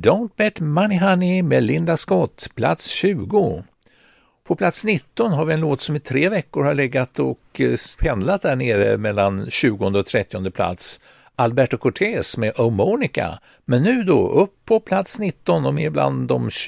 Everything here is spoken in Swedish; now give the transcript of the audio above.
Don't Bet Money Honey med Linda Scott, plats 20. På plats 19 har vi en låt som i 3 veckor har legat och pendlat där nere mellan 20 och 30 plats. Alberto Cortés med Oh Monica. Men nu då upp på plats 19 och med bland de